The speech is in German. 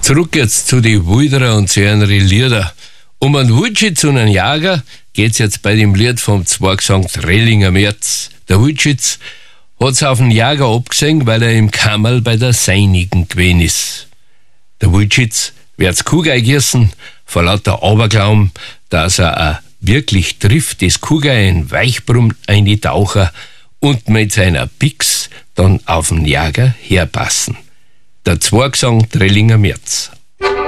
Zurück jetzt zu den Wilderer und zu ihren Lieder. Um einen Wildschütz und einen Jäger geht's jetzt bei dem Lied vom Zwergsang Drellinger März. Der Wildschütz hat's auf den Jäger abgesehen, weil er im Kammerl bei der Seinigen gewesen ist. Der Wildschütz wird's Kugei gießen, vor lauter Aberglauben, dass er wirklich trifft, das Kugei in Weichbrumm eintauchen und mit seiner Pix dann auf den Jäger herpassen. Der Zwergsang Drellinger März.